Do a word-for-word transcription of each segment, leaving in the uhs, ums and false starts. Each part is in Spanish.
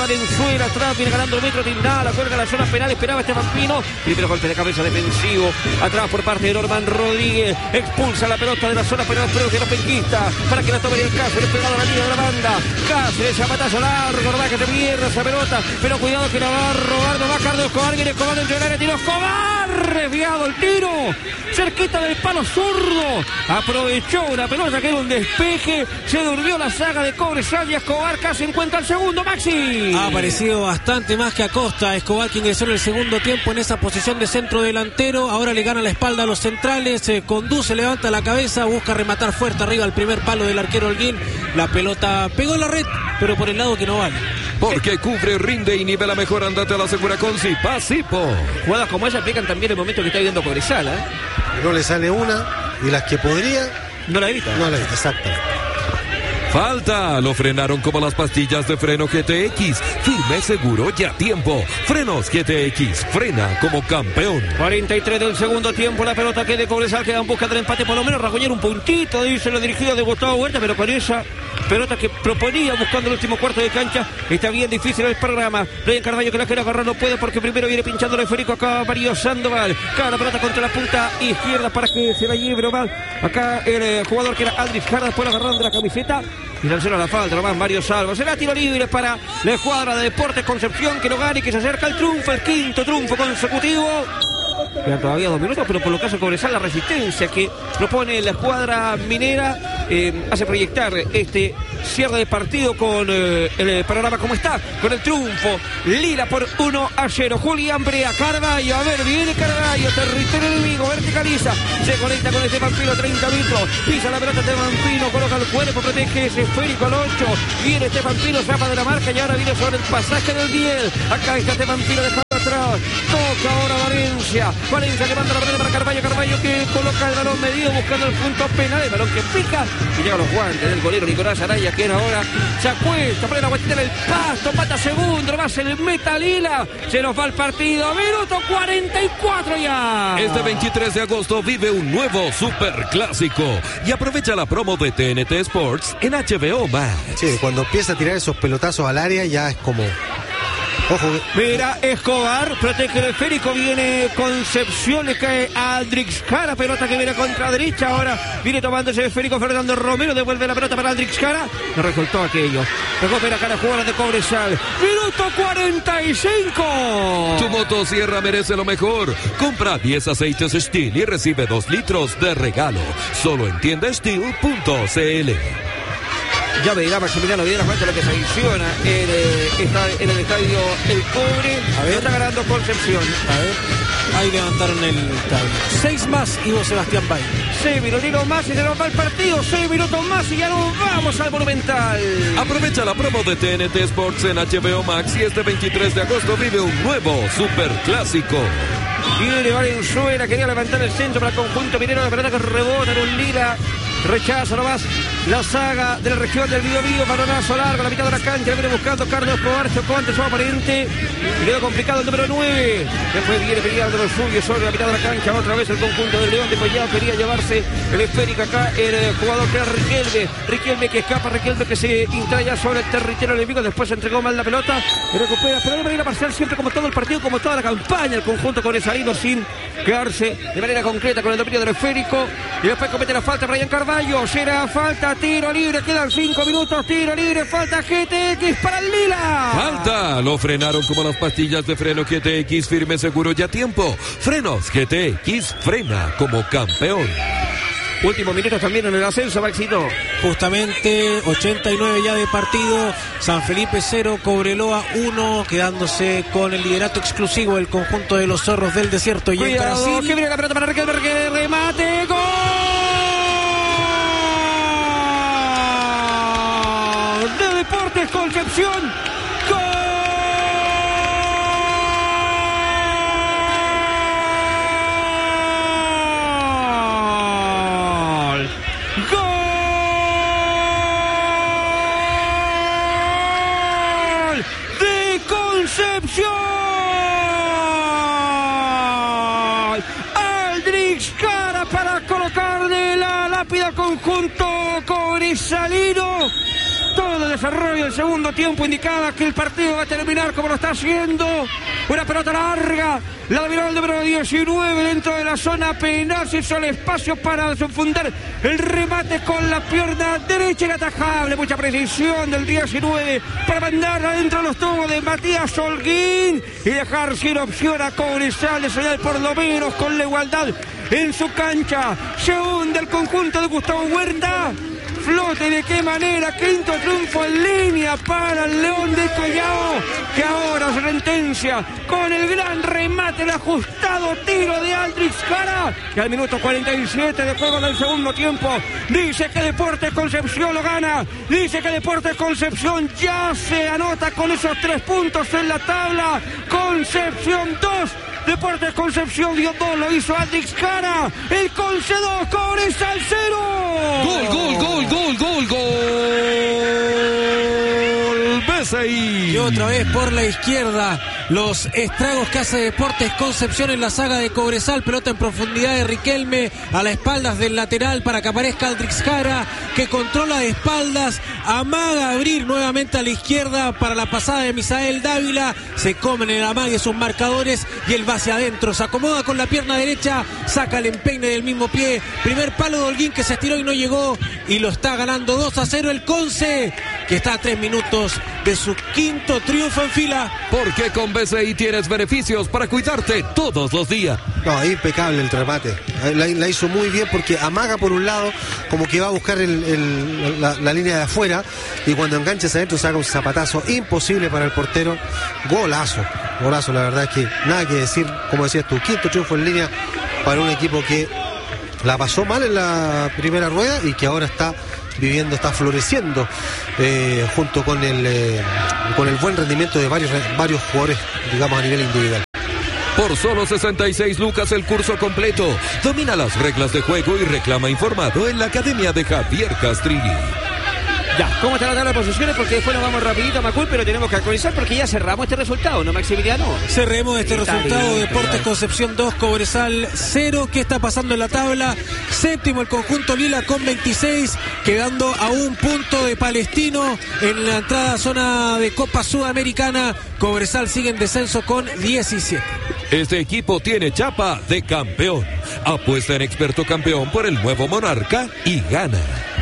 Valenzuela, atrás viene ganando el metro Tindal, la cuelga la zona penal, esperaba Esteban Pino, primero golpe de cabeza defensivo, atrás por parte de Norman Rodríguez, expulsa la pelota de la zona penal, pero que no penquista, para que la tome el Cáceres, pegado a la línea de la banda, Cáceres, zapatazo largo, verdad que se pierde esa pelota, pero cuidado que la va a robar, no va a Carlos Escobar, viene Escobar dentro del área, tiro Escobar, desviado el tiro, cerquita del palo zurdo, aprovechó una pelota que era un despeje, se durmió la saga de Cobresal y Escobar casi encuentra el segundo, Maxi. Ha aparecido bastante más que Acosta, Escobar que ingresó en el segundo tiempo en esa posición de centro delantero, ahora le gana la espalda a los centrales, se conduce, levanta la cabeza, busca rematar fuerte arriba al primer palo del arquero Holguín, la pelota pegó en la red, pero por el lado que no vale. Porque cubre, rinde y nivela mejor, andate a la segura con Zipa Zipo. Jugadas como esa aplican también el momento que está viviendo Cobresal, ¿eh? No le sale una y las que podría no la evita. No la evita, exacto. Falta, lo frenaron como las pastillas de freno G T X. Firme, seguro y a tiempo. Frenos G T X, frena como campeón. cuarenta y tres del segundo tiempo, la pelota que de Cobresal queda en busca del empate, por lo menos Ragoñer un puntito, dice lo dirigido de Gustavo Huerta, pero con esa pelota que proponía buscando el último cuarto de cancha, está bien difícil el programa. Brian Carvalho que la quiere agarrar, no puede porque primero viene pinchando el esférico acá Mario Sandoval. Cada la pelota contra la punta izquierda para que se la lleve nomás. Acá el eh, jugador que era Aldrich Jara, después lo agarraron de la camiseta y lanzaron la falta nomás Mario Salvo. Será tiro libre para la escuadra de Deportes Concepción que lo gana y que se acerca al triunfo, el quinto triunfo consecutivo. Quedan todavía dos minutos, pero por lo caso Cobresal, la resistencia que propone la escuadra minera eh, hace proyectar este cierre de partido con eh, el panorama como está, con el triunfo. Lila por uno a cero. Julián Brea, Carvalho, a ver, viene Carvalho, territorio enemigo, verticaliza, se conecta con Esteban Pino, treinta metros, pisa la pelota Esteban Pino, coloca el cuerpo, protege ese esférico al ocho, viene Esteban Pino, zapa de la marca y ahora viene sobre el pasaje del diez. Acá está Esteban Pino dejando atrás, toca ahora Valencia, Valencia que manda la pelota para Carvalho, Carvalho que coloca el balón medido buscando el punto penal, el balón que pica y llega a los guantes del golero Nicolás Araya, que ahora se acuesta, pone la vueltita en el pasto, pata segundo, más el meta Lila, se nos va el partido, minuto cuarenta y cuatro ya. Este veintitrés de agosto vive un nuevo superclásico y aprovecha la promo de T N T Sports en H B O Max. Sí, cuando empieza a tirar esos pelotazos al área ya es como... Ojo. Mira, Escobar, protege el esférico, viene Concepción, le cae a Aldrich Jara, pelota que viene contra derecha, ahora viene tomando ese esférico Fernando Romero, devuelve la pelota para Aldrich Jara, no resultó aquello, recupera acá la jugada de Cobresal, minuto cuarenta y cinco. Tu motosierra merece lo mejor, compra diez aceites Steel y recibe dos litros de regalo, solo en tienda steel punto c l. Ya verá Maximiliano Videla cuenta lo que se adiciona en, eh, está en el estadio El Cobre. A ver, está ganando Concepción. A ver, ahí levantaron el estadio. Seis más, Ivo Sebastián Bay. Seis minutitos más y se nos va el partido. Seis minutos más y ya nos vamos al Monumental. Aprovecha la promo de T N T Sports en H B O Max y este veintitrés de agosto vive un nuevo superclásico. Viene Valenzuela, quería levantar el centro para el conjunto minero, la pelota que rebota en un Lila. Rechaza nomás la saga de la región del Biobío, balonazo largo a la mitad de la cancha, viene buscando Carlos Escobar, chocó ante su aparente y quedó complicado el número nueve, después viene peleando los suyos sobre la mitad de la cancha, otra vez el conjunto del León de Collado quería llevarse el esférico acá, el jugador que es Riquelme, Riquelme que escapa, Riquelme que se instala ya sobre el territorio enemigo, después se entregó mal la pelota, recupera, pero de manera parcial siempre como todo el partido, como toda la campaña, el conjunto cobresalino sin quedarse de manera concreta con el dominio del esférico y después comete la falta Brian Carvalho. Será falta, tiro libre, quedan cinco minutos, tiro libre, falta G T X para el Lila. Falta, lo frenaron como las pastillas de freno G T X, firme, seguro y a tiempo. Frenos G T X, frena como campeón. Últimos minutos también en el ascenso, Maxito. Justamente ochenta y nueve ya de partido, San Felipe cero, Cobreloa uno, quedándose con el liderato exclusivo del conjunto de los zorros del desierto. Y cuidado, en Brasil, que viene la pelota para Riquelme, Riquelme, remate, gol de Deportes Concepción, gol gol de Concepción, Aldrich Jara para colocarle la lápida al conjunto cobresalino. Todo el desarrollo del segundo tiempo indicaba que el partido va a terminar como lo está haciendo. Una pelota larga, la dominó el número diecinueve dentro de la zona penal. Se hizo el espacio para fundar el remate con la pierna derecha inatajable. Mucha precisión del diecinueve para mandarla dentro de los tubos de Matías Holguín y dejar sin opción a Cobresal de soñar por lo menos con la igualdad en su cancha. Se hunde el conjunto de Gustavo Huerta. Flote de qué manera, quinto triunfo en línea para el León de Callao, que ahora se sentencia con el gran remate, el ajustado tiro de Aldrich Jara, que al minuto cuarenta y siete de juego del segundo tiempo dice que Deportes Concepción lo gana, dice que Deportes Concepción ya se anota con esos tres puntos en la tabla. Concepción dos, Deportes Concepción dio dos, lo hizo Aldrich Jara, el Conce dos, Cobresal cero. Gol, gol, gol, gol, gol, gol. B C I. Y otra vez por la izquierda, los estragos que hace Deportes Concepción en la saga de Cobresal. Pelota en profundidad de Riquelme a las espaldas del lateral para que aparezca Aldrich Jara, que controla de espaldas, amaga abrir nuevamente a la izquierda para la pasada de Misael Dávila. Se comen el amague sus marcadores y él va hacia adentro, se acomoda con la pierna derecha, saca el empeine del mismo pie. Primer palo de Holguín que se estiró y no llegó, y lo está ganando dos a cero el Conce, que está a tres minutos de su quinto triunfo en fila. Porque con B C I tienes beneficios para cuidarte todos los días. No, impecable el remate. La, la hizo muy bien porque amaga por un lado, como que va a buscar el, el, la, la línea de afuera, y cuando engancha hacia adentro saca un zapatazo imposible para el portero. Golazo, golazo, la verdad es que nada que decir. Como decías tú, quinto triunfo en línea para un equipo que la pasó mal en la primera rueda y que ahora está viviendo, está floreciendo eh, junto con el eh, con el buen rendimiento de varios, varios jugadores, digamos, a nivel individual. Por solo sesenta y seis lucas el curso completo. Domina las reglas de juego y reclama informado en la Academia de Javier Castrilli. Ya, ¿cómo está la tabla de posiciones? Porque después nos vamos rapidito, Macul, pero tenemos que actualizar porque ya cerramos este resultado, ¿no, Maximiliano? Cerremos este Está resultado. bien, Deportes bien. Concepción dos, Cobresal cero. ¿Qué está pasando en la tabla? Séptimo el conjunto Lila con veintiséis, quedando a un punto de Palestino en la entrada a zona de Copa Sudamericana. Cobresal sigue en descenso con diecisiete. Este equipo tiene chapa de campeón. Apuesta en Experto Campeón por el nuevo Monarca y gana.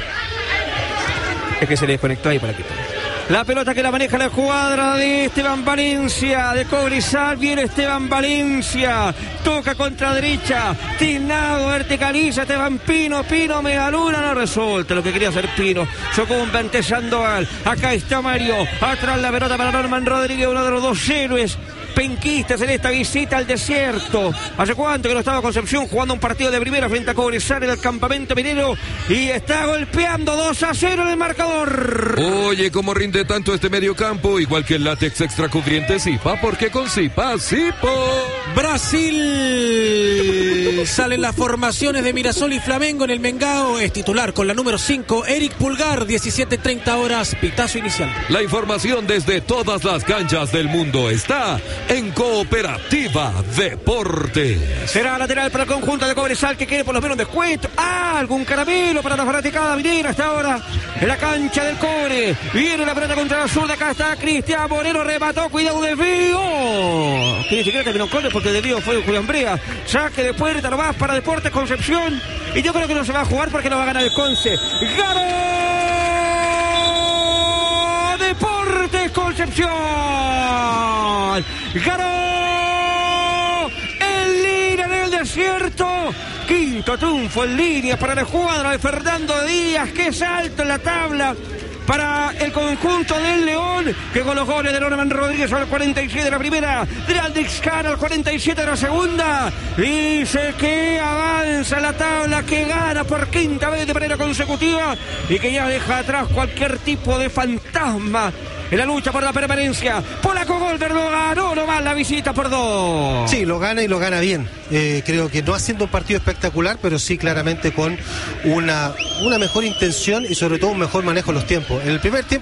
Es que se le desconectó ahí para quitar. La pelota que la maneja la escuadra de Esteban Valencia, de Cobresal. Viene Esteban Valencia, toca contra derecha, tiznado, verticaliza Esteban Pino, Pino, Megaluna, no resulta lo que quería hacer Pino. Sucumbe ante Sandoval. Acá está Mario, atrás la pelota para Norman Rodríguez, uno de los dos héroes penquistas en esta visita al desierto. ¿Hace cuánto que no estaba Concepción jugando un partido de primera frente a Cobresal en el campamento minero? Y está golpeando dos a cero en el marcador. Oye, cómo rinde tanto este mediocampo, igual que el látex extra cubriente Zipa, porque con Zipa, Zipo. Brasil. Salen las formaciones de Mirasol y Flamengo en el Mengao. Es titular con la número cinco, Eric Pulgar, diecisiete treinta horas, pitazo inicial. La información desde todas las canchas del mundo está en Cooperativa Deportes. Será lateral para el conjunto de Cobresal, que quiere por lo menos descuento. Ah, algún caramelo para la fanaticada minera hasta ahora en la cancha del Cobre. Viene la pelota contra la zurda. Acá está Cristian Moreno, remató, cuidado, desvío. Que ni siquiera terminó con él porque el desvío fue Julián Brea. Saque de puerta nomás para Deportes Concepción. Y yo creo que no se va a jugar porque no va a ganar el Conce. ¡Ganó Deportes Concepción! ¡Ganó en línea en el desierto! Quinto triunfo en línea para la escuadra de Fernando Díaz. ¡Qué salto en la tabla! Para el conjunto del León, que con los goles de Norman Rodríguez al cuarenta y siete de la primera, de Aldrich Jara al cuarenta y siete de la segunda, dice que avanza la tabla, que gana por quinta vez de manera consecutiva y que ya deja atrás cualquier tipo de fantasma en la lucha por la permanencia. Polaco Golder lo ganó nomás la visita por dos. Sí, lo gana y lo gana bien. Eh, creo que no haciendo un partido espectacular, pero sí claramente con una, una mejor intención y sobre todo un mejor manejo de los tiempos. En el primer tiempo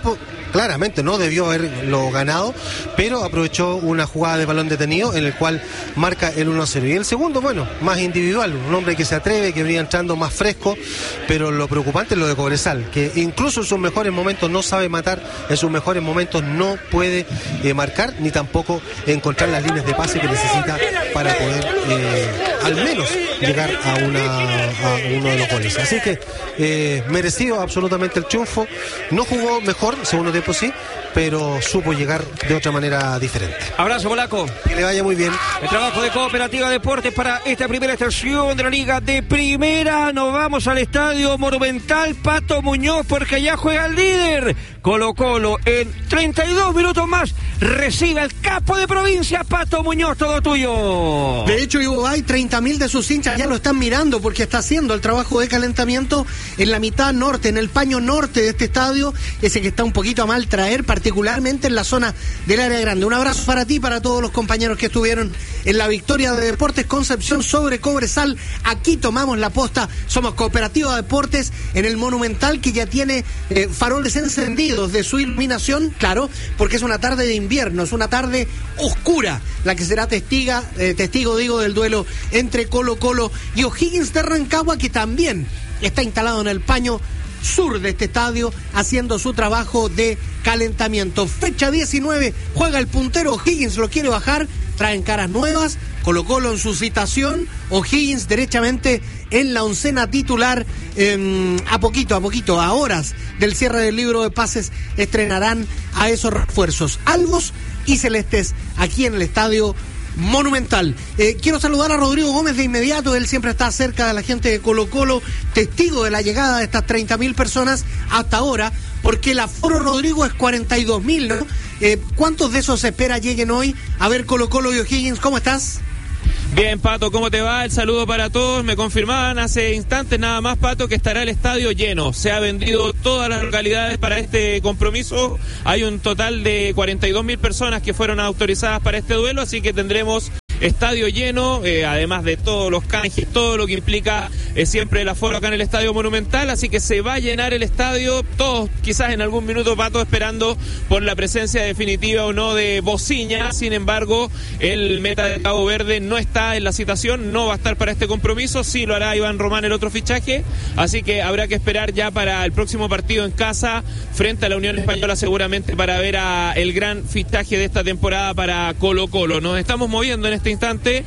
claramente no debió haberlo ganado, pero aprovechó una jugada de balón detenido en el cual marca el uno a cero. Y el segundo, bueno, más individual, un hombre que se atreve, que venía entrando más fresco, pero lo preocupante es lo de Cobresal, que incluso en sus mejores momentos no sabe matar, en sus mejores momentos no puede eh, marcar, ni tampoco encontrar las líneas de pase que necesita para poder eh, al menos llegar a, una, a uno de los goles. Así que eh, merecido absolutamente el triunfo. No jugó mejor, segundo tiempo sí, pero supo llegar de otra manera diferente. Abrazo, polaco. Que le vaya muy bien. El trabajo de Cooperativa Deportes para esta primera estación de la Liga de Primera. Nos vamos al Estadio Monumental Pato Muñoz, porque allá juega el líder Colo Colo. En treinta y dos minutos más recibe el capo de provincia, Pato Muñoz, todo tuyo. De hecho, Ivo, hay treinta mil de sus hinchas ya lo están mirando, porque está haciendo el trabajo de calentamiento en la mitad norte, en el paño norte de este estadio, ese que está un poquito a mal traer, particularmente en la zona del área grande. Un abrazo para ti, para todos los compañeros que estuvieron en la victoria de Deportes Concepción sobre Cobresal. Aquí tomamos la posta, somos Cooperativa Deportes en el Monumental, que ya tiene eh, faroles encendidos de su iluminación, claro, porque es una tarde de invierno, es una tarde oscura, la que será testiga, eh, testigo, digo, del duelo entre Colo Colo y O'Higgins de Rancagua, que también está instalado en el paño sur de este estadio, haciendo su trabajo de calentamiento. Fecha diecinueve, juega el puntero, O'Higgins lo quiere bajar, traen caras nuevas, Colo Colo en su citación, O'Higgins derechamente en la oncena titular. Eh, a poquito, a poquito, a horas del cierre del libro de pases, estrenarán a esos refuerzos, albos y celestes, aquí en el estadio Monumental. Eh, quiero saludar a Rodrigo Gómez de inmediato, él siempre está cerca de la gente de Colo Colo, testigo de la llegada de estas treinta mil personas hasta ahora, porque el aforo, Rodrigo, es cuarenta y dos mil, ¿no? Eh, ¿Cuántos de esos se espera lleguen hoy a ver Colo Colo y O'Higgins? ¿Cómo estás? Bien, Pato, ¿cómo te va? El saludo para todos. Me confirmaban hace instantes nada más, Pato, que estará el estadio lleno. Se ha vendido todas las localidades para este compromiso. Hay un total de cuarenta y dos mil personas que fueron autorizadas para este duelo, así que tendremos estadio lleno, eh, además de todos los canjes, todo lo que implica eh, siempre el aforo acá en el Estadio Monumental, así que se va a llenar el estadio, todos quizás en algún minuto, Pato, esperando por la presencia definitiva o no de Bociña. Sin embargo, el meta de Cabo Verde no está en la citación, no va a estar para este compromiso, sí lo hará Iván Román, el otro fichaje, así que habrá que esperar ya para el próximo partido en casa frente a la Unión Española, seguramente para ver a el gran fichaje de esta temporada para Colo Colo. Nos estamos moviendo en este instante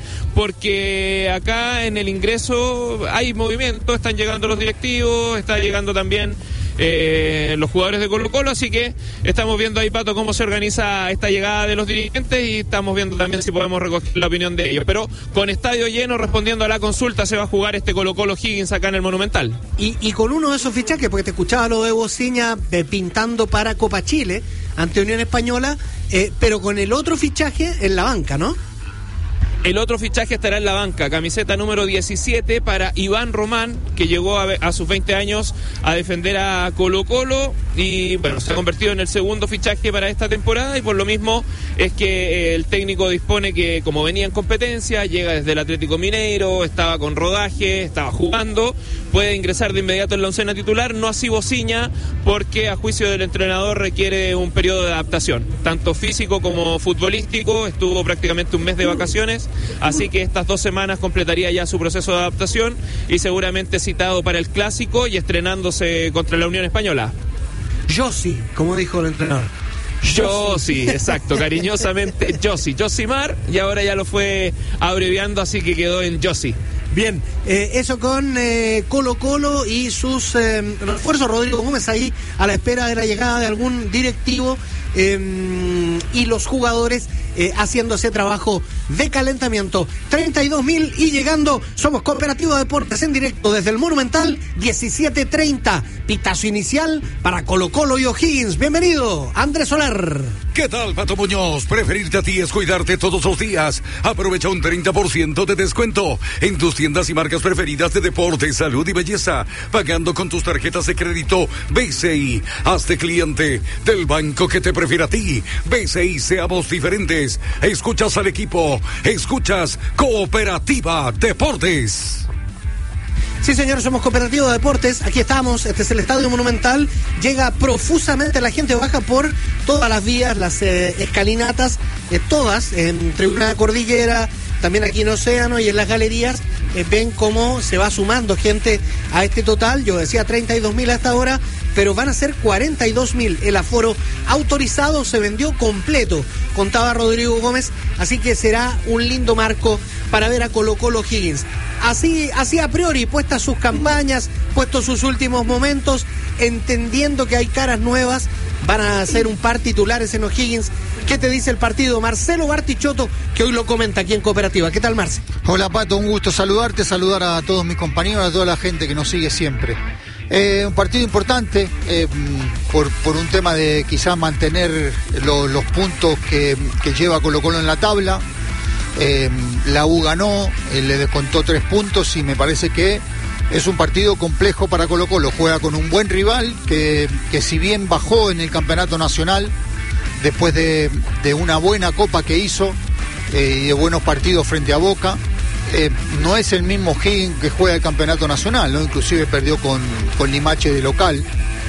porque acá en el ingreso hay movimiento, están llegando los directivos, está llegando también eh, los jugadores de Colo Colo, así que estamos viendo ahí, Pato, cómo se organiza esta llegada de los dirigentes y estamos viendo también si podemos recoger la opinión de ellos, pero con estadio lleno, respondiendo a la consulta, se va a jugar este Colo Colo Higgins acá en el Monumental. Y, y con uno de esos fichajes, porque te escuchaba lo de Bociña eh, pintando para Copa Chile ante Unión Española, eh, pero con el otro fichaje en la banca, ¿no? El otro fichaje estará en la banca, camiseta número diecisiete para Iván Román, que llegó a, a sus veinte años a defender a Colo Colo y bueno, se ha convertido en el segundo fichaje para esta temporada, y por lo mismo es que eh, el técnico dispone que, como venía en competencia, llega desde el Atlético Mineiro, estaba con rodaje, estaba jugando, puede ingresar de inmediato en la oncena titular, no así Bociña, porque a juicio del entrenador requiere un periodo de adaptación, tanto físico como futbolístico, estuvo prácticamente un mes de vacaciones. Así que estas dos semanas completaría ya su proceso de adaptación y seguramente citado para el Clásico y estrenándose contra la Unión Española. Yossi, como dijo el entrenador. Yossi, exacto, cariñosamente Yossi, Yosimar, y ahora ya lo fue abreviando, así que quedó en Yossi. Bien, eh, eso con eh, Colo Colo y sus eh, refuerzos. Rodrigo Gómez ahí a la espera de la llegada de algún directivo eh, y los jugadores eh, haciendo ese trabajo de calentamiento. treinta y dos mil y llegando. Somos Cooperativa Deportes en directo desde el Monumental, diecisiete treinta. Pitazo inicial para Colo Colo y O'Higgins. Bienvenido, Andrés Solar. ¿Qué tal, Pato Muñoz? Preferirte a ti es cuidarte todos los días. Aprovecha un treinta por ciento de descuento en tus tiendas y marcas preferidas de deporte, salud y belleza, pagando con tus tarjetas de crédito B C I. Hazte cliente del banco que te prefiere a ti. B C I, seamos diferentes. Escuchas al equipo, escuchas Cooperativa Deportes. Sí, señor, somos Cooperativa de Deportes. Aquí estamos, este es el Estadio Monumental. Llega profusamente la gente, baja por todas las vías, las eh, escalinatas, eh, todas, en Tribuna Cordillera, también aquí en Océano y en las galerías. Eh, ven cómo se va sumando gente a este total. Yo decía treinta y dos mil hasta ahora, pero van a ser cuarenta y dos mil. El aforo autorizado se vendió completo, contaba Rodrigo Gómez, así que será un lindo marco para ver a Colo Colo Higgins. Así, así a priori, puestas sus campañas, puestos sus últimos momentos, entendiendo que hay caras nuevas, van a ser un par titulares en O'Higgins. ¿Qué te dice el partido? Marcelo Bartichotto, que hoy lo comenta aquí en Cooperativa. ¿Qué tal, Marce? Hola, Pato, un gusto saludarte, saludar a todos mis compañeros, a toda la gente que nos sigue siempre. Eh, un partido importante eh, por, por un tema de quizás mantener lo, los puntos que, que lleva Colo Colo en la tabla. Eh, la U ganó, eh, le descontó tres puntos y me parece que es un partido complejo para Colo Colo. Juega con un buen rival que, que si bien bajó en el campeonato nacional después de, de una buena copa que hizo eh, y de buenos partidos frente a Boca, eh, no es el mismo Higgins que juega el campeonato nacional, ¿no? Inclusive perdió con, con Limache de local.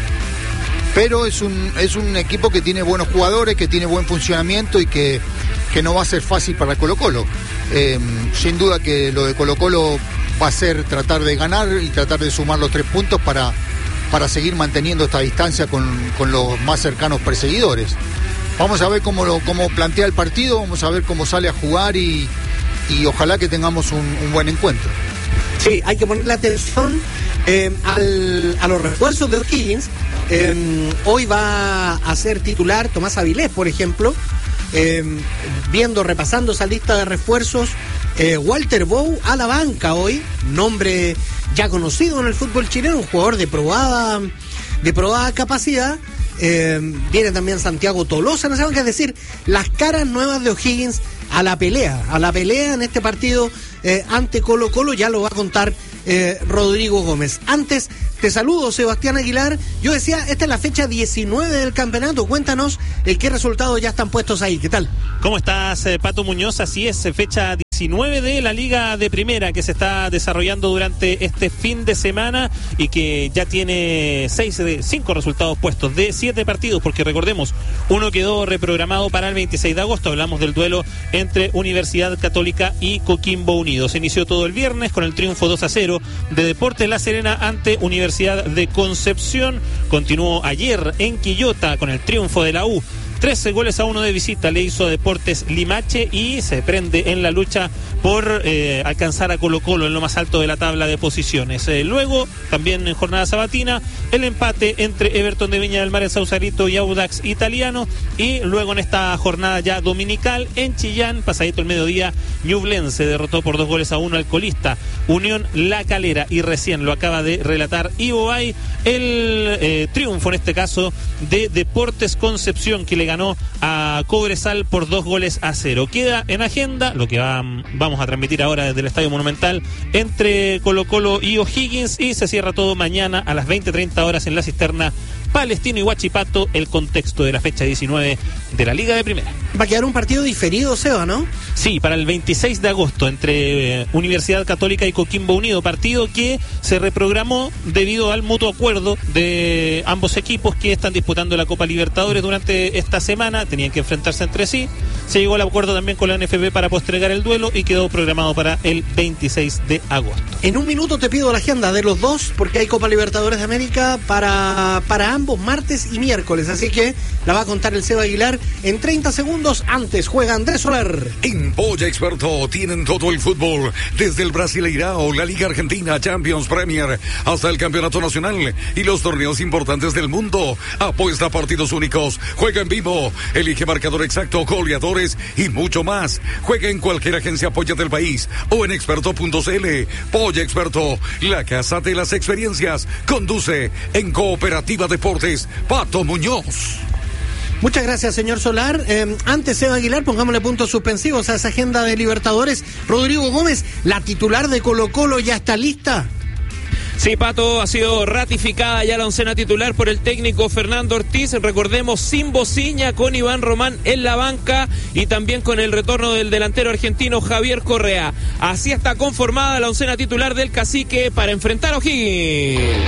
Pero es un, es un equipo que tiene buenos jugadores, que tiene buen funcionamiento y que, que no va a ser fácil para Colo Colo. Eh, sin duda que lo de Colo Colo va a ser tratar de ganar y tratar de sumar los tres puntos para, para seguir manteniendo esta distancia con, con los más cercanos perseguidores. Vamos a ver cómo, lo, cómo plantea el partido, vamos a ver cómo sale a jugar y, y ojalá que tengamos un, un buen encuentro. Sí, hay que ponerle atención eh, al, a los refuerzos de O'Higgins. Eh, hoy va a ser titular Tomás Avilés, por ejemplo, eh, viendo, repasando esa lista de refuerzos. eh, Walter Bou a la banca hoy, nombre ya conocido en el fútbol chileno, un jugador de probada, de probada capacidad. Eh, viene también Santiago Tolosa en esa banca, es decir, las caras nuevas de O'Higgins a la pelea, a la pelea en este partido eh, ante Colo Colo, ya lo va a contar eh, Rodrigo Gómez. Antes, te saludo, Sebastián Aguilar. Yo decía, esta es la fecha diecinueve del campeonato. Cuéntanos eh, qué resultados ya están puestos ahí. ¿Qué tal? ¿Cómo estás, eh, Pato Muñoz? Así es, fecha diecinueve de la Liga de Primera que se está desarrollando durante este fin de semana y que ya tiene seis de cinco resultados puestos de siete partidos, porque recordemos, uno quedó reprogramado para el veintiséis de agosto. Hablamos del duelo entre Universidad Católica y Coquimbo Unido. Se inició todo el viernes con el triunfo dos a cero de Deportes La Serena ante Universidad de Concepción. Continuó ayer en Quillota con el triunfo de la U. trece goles a uno de visita le hizo a Deportes Limache y se prende en la lucha por eh, alcanzar a Colo Colo en lo más alto de la tabla de posiciones. Eh, luego, también en jornada sabatina, el empate entre Everton de Viña del Mar en Sausalito y Audax Italiano. Y luego en esta jornada ya dominical, en Chillán, pasadito el mediodía, Ñublense derrotó por dos goles a uno al colista Unión La Calera. Y recién lo acaba de relatar Ivo Bay, el eh, triunfo en este caso de Deportes Concepción, que le ganó a Cobresal por dos goles a cero. Queda en agenda lo que va, vamos a transmitir ahora desde el Estadio Monumental entre Colo Colo y O'Higgins, y se cierra todo mañana a las veinte treinta horas en la cisterna Palestino y Huachipato, el contexto de la fecha diecinueve de la Liga de Primera. Va a quedar un partido diferido, Seba, ¿no? Sí, para el veintiséis de agosto entre eh, Universidad Católica y Coquimbo Unido, partido que se reprogramó debido al mutuo acuerdo de ambos equipos que están disputando la Copa Libertadores durante esta semana. Tenían que enfrentarse entre sí. Se llegó al acuerdo también con la N F B para postergar el duelo y quedó programado para el veintiséis de agosto. En un minuto te pido la agenda de los dos, porque hay Copa Libertadores de América para, para ambos martes y miércoles, así que la va a contar el Seba Aguilar en treinta segundos. Antes juega Andrés Solar. En Polla Experto tienen todo el fútbol, desde el Brasileirao, la Liga Argentina, Champions, Premier, hasta el Campeonato Nacional y los torneos importantes del mundo. Apuesta a partidos únicos, juega en vivo, elige marcador exacto, goleadores y mucho más. Juega en cualquier agencia Polla del país o en experto punto c l. Polla Experto, la casa de las experiencias. Conduce en Cooperativa Deportes Pato Muñoz. Muchas gracias, señor Solar. Eh, antes, Seba Aguilar, pongámosle puntos suspensivos a esa agenda de Libertadores. Rodrigo Gómez, la titular de Colo Colo, ya está lista. Sí, Pato, ha sido ratificada ya la oncena titular por el técnico Fernando Ortiz. Recordemos, sin Bociña, con Iván Román en la banca y también con el retorno del delantero argentino Javier Correa. Así está conformada la oncena titular del Cacique para enfrentar a O'Higgins.